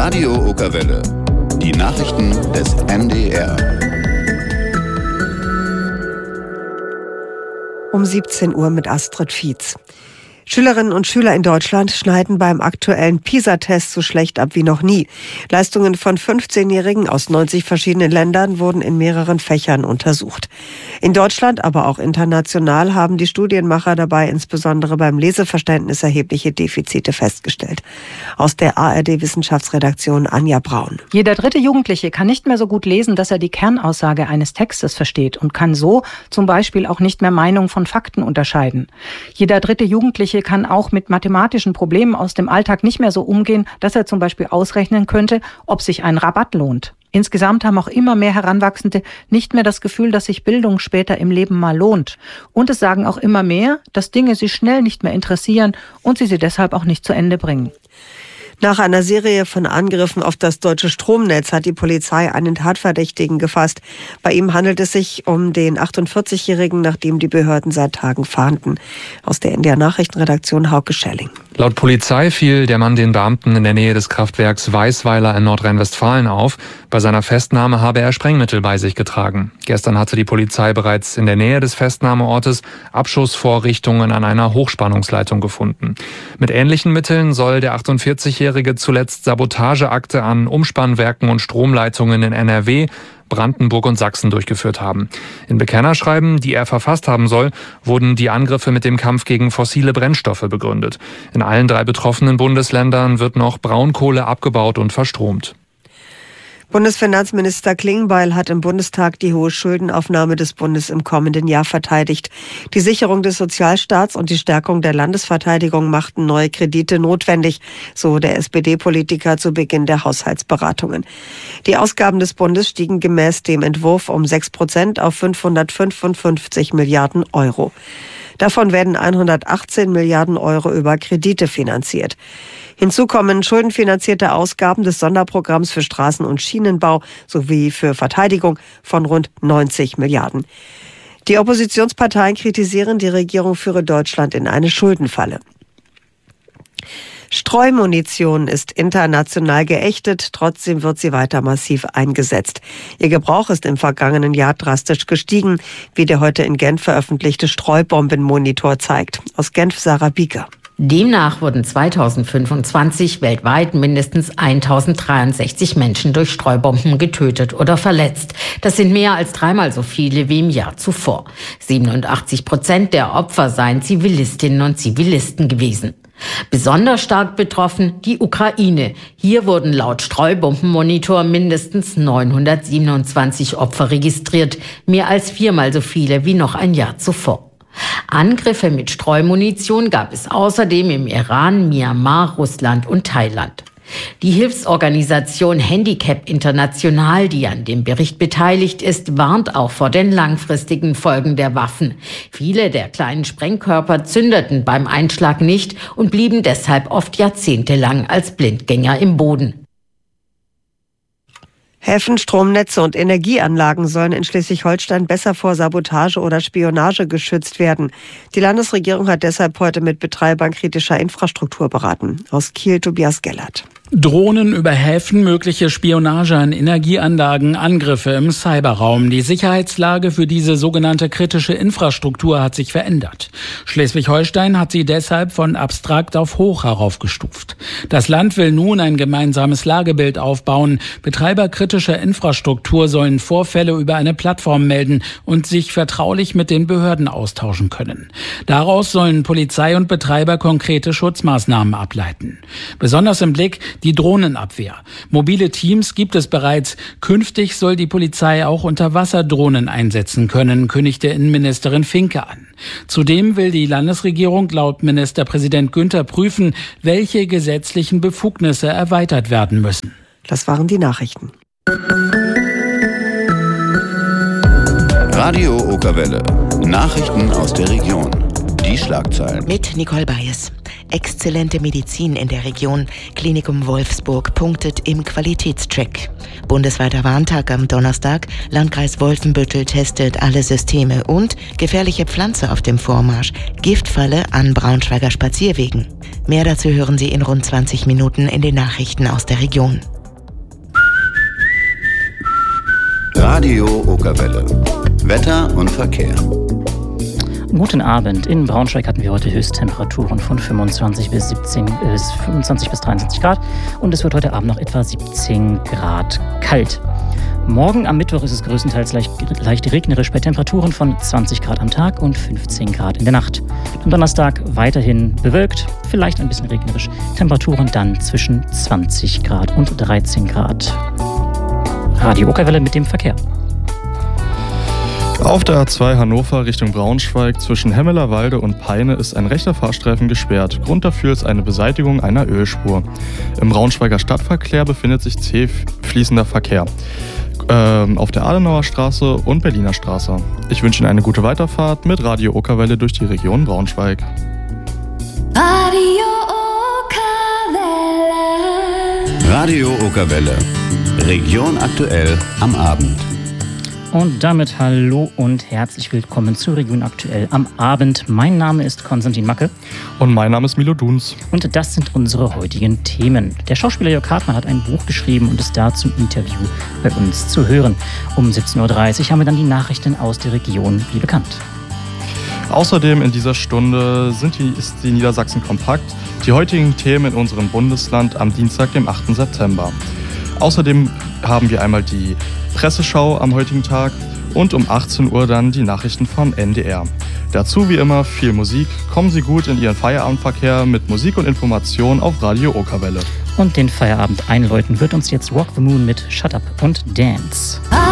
Radio Okerwelle. Die Nachrichten des NDR. Um 17 Uhr mit Astrid Fietz. Schülerinnen und Schüler in Deutschland schneiden beim aktuellen PISA-Test so schlecht ab wie noch nie. Leistungen von 15-Jährigen aus 90 verschiedenen Ländern wurden in mehreren Fächern untersucht. In Deutschland, aber auch international haben die Studienmacher dabei insbesondere beim Leseverständnis erhebliche Defizite festgestellt. Aus der ARD-Wissenschaftsredaktion Anja Braun. Jeder dritte Jugendliche kann nicht mehr so gut lesen, dass er die Kernaussage eines Textes versteht und kann so zum Beispiel auch nicht mehr Meinung von Fakten unterscheiden. Jeder dritte Jugendliche kann auch mit mathematischen Problemen aus dem Alltag nicht mehr so umgehen, dass er zum Beispiel ausrechnen könnte, ob sich ein Rabatt lohnt. Insgesamt haben auch immer mehr Heranwachsende nicht mehr das Gefühl, dass sich Bildung später im Leben mal lohnt. Und es sagen auch immer mehr, dass Dinge sie schnell nicht mehr interessieren und sie deshalb auch nicht zu Ende bringen. Nach einer Serie von Angriffen auf das deutsche Stromnetz hat die Polizei einen Tatverdächtigen gefasst. Bei ihm handelt es sich um den 48-Jährigen, nach dem die Behörden seit Tagen fahnden. Aus der NDR Nachrichtenredaktion Hauke Schelling. Laut Polizei fiel der Mann den Beamten in der Nähe des Kraftwerks Weißweiler in Nordrhein-Westfalen auf. Bei seiner Festnahme habe er Sprengmittel bei sich getragen. Gestern hatte die Polizei bereits in der Nähe des Festnahmeortes Abschussvorrichtungen an einer Hochspannungsleitung gefunden. Mit ähnlichen Mitteln soll der 48-Jährige zuletzt Sabotageakte an Umspannwerken und Stromleitungen in NRW, Brandenburg und Sachsen durchgeführt haben. In Bekennerschreiben, die er verfasst haben soll, wurden die Angriffe mit dem Kampf gegen fossile Brennstoffe begründet. In allen 3 betroffenen Bundesländern wird noch Braunkohle abgebaut und verstromt. Bundesfinanzminister Klingbeil hat im Bundestag die hohe Schuldenaufnahme des Bundes im kommenden Jahr verteidigt. Die Sicherung des Sozialstaats und die Stärkung der Landesverteidigung machten neue Kredite notwendig, so der SPD-Politiker zu Beginn der Haushaltsberatungen. Die Ausgaben des Bundes stiegen gemäß dem Entwurf um 6% auf 555 Milliarden Euro. Davon werden 118 Milliarden Euro über Kredite finanziert. Hinzu kommen schuldenfinanzierte Ausgaben des Sonderprogramms für Straßen- und Schienenbau sowie für Verteidigung von rund 90 Milliarden. Die Oppositionsparteien kritisieren, die Regierung führe Deutschland in eine Schuldenfalle. Streumunition ist international geächtet, trotzdem wird sie weiter massiv eingesetzt. Ihr Gebrauch ist im vergangenen Jahr drastisch gestiegen, wie der heute in Genf veröffentlichte Streubombenmonitor zeigt. Aus Genf Sarah Bieger. Demnach wurden 2025 weltweit mindestens 1063 Menschen durch Streubomben getötet oder verletzt. Das sind mehr als 3-mal so viele wie im Jahr zuvor. 87% der Opfer seien Zivilistinnen und Zivilisten gewesen. Besonders stark betroffen die Ukraine. Hier wurden laut Streubombenmonitor mindestens 927 Opfer registriert, mehr als 4-mal so viele wie noch ein Jahr zuvor. Angriffe mit Streumunition gab es außerdem im Iran, Myanmar, Russland und Thailand. Die Hilfsorganisation Handicap International, die an dem Bericht beteiligt ist, warnt auch vor den langfristigen Folgen der Waffen. Viele der kleinen Sprengkörper zündeten beim Einschlag nicht und blieben deshalb oft jahrzehntelang als Blindgänger im Boden. Häfen, Stromnetze und Energieanlagen sollen in Schleswig-Holstein besser vor Sabotage oder Spionage geschützt werden. Die Landesregierung hat deshalb heute mit Betreibern kritischer Infrastruktur beraten. Aus Kiel Tobias Gellert. Drohnen über Häfen, mögliche Spionage an Energieanlagen, Angriffe im Cyberraum. Die Sicherheitslage für diese sogenannte kritische Infrastruktur hat sich verändert. Schleswig-Holstein hat sie deshalb von abstrakt auf hoch heraufgestuft. Das Land will nun ein gemeinsames Lagebild aufbauen. Betreiber kritischer Infrastruktur sollen Vorfälle über eine Plattform melden und sich vertraulich mit den Behörden austauschen können. Daraus sollen Polizei und Betreiber konkrete Schutzmaßnahmen ableiten. Besonders im Blick die Drohnenabwehr. Mobile Teams gibt es bereits. Künftig soll die Polizei auch Unterwasserdrohnen einsetzen können, kündigte Innenministerin Finke an. Zudem will die Landesregierung laut Ministerpräsident Günther prüfen, welche gesetzlichen Befugnisse erweitert werden müssen. Das waren die Nachrichten. Radio Okerwelle. Nachrichten aus der Region. Die Schlagzeilen. Mit Nicole Bayes. Exzellente Medizin in der Region. Klinikum Wolfsburg punktet im Qualitätscheck. Bundesweiter Warntag am Donnerstag. Landkreis Wolfenbüttel testet alle Systeme. Und gefährliche Pflanze auf dem Vormarsch. Giftfalle an Braunschweiger Spazierwegen. Mehr dazu hören Sie in rund 20 Minuten in den Nachrichten aus der Region. Radio Okerwelle. Wetter und Verkehr. Guten Abend. In Braunschweig hatten wir heute Höchsttemperaturen von 25 bis 23 Grad und es wird heute Abend noch etwa 17 Grad kalt. Morgen am Mittwoch ist es größtenteils leicht regnerisch bei Temperaturen von 20 Grad am Tag und 15 Grad in der Nacht. Am Donnerstag weiterhin bewölkt, vielleicht ein bisschen regnerisch. Temperaturen dann zwischen 20 Grad und 13 Grad. Radio Okerwelle mit dem Verkehr. Auf der A2 Hannover Richtung Braunschweig zwischen Hemmelerwalde und Peine ist ein rechter Fahrstreifen gesperrt. Grund dafür ist eine Beseitigung einer Ölspur. Im Braunschweiger Stadtverkehr befindet sich zäh fließender Verkehr. Auf der Adenauer Straße und Berliner Straße. Ich wünsche Ihnen eine gute Weiterfahrt mit Radio Okerwelle durch die Region Braunschweig. Radio Okerwelle. Radio Okerwelle. Region aktuell am Abend. Und damit hallo und herzlich willkommen zu Region aktuell am Abend. Mein Name ist Konstantin Macke. Und mein Name ist Milo Duns. Und das sind unsere heutigen Themen. Der Schauspieler Jörg Hartmann hat ein Buch geschrieben und ist da zum Interview bei uns zu hören. Um 17.30 Uhr haben wir dann die Nachrichten aus der Region, wie bekannt. Außerdem in dieser Stunde ist die Niedersachsen kompakt. Die heutigen Themen in unserem Bundesland am Dienstag, dem 8. September. Außerdem haben wir einmal die Presseschau am heutigen Tag und um 18 Uhr dann die Nachrichten vom NDR. Dazu wie immer viel Musik. Kommen Sie gut in Ihren Feierabendverkehr mit Musik und Information auf Radio Okerwelle. Und den Feierabend einläuten wird uns jetzt Rock the Moon mit Shut Up und Dance.